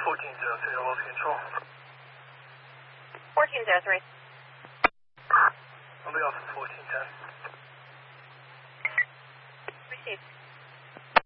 1403, lost control. 1403. On behalf of 1410. Received.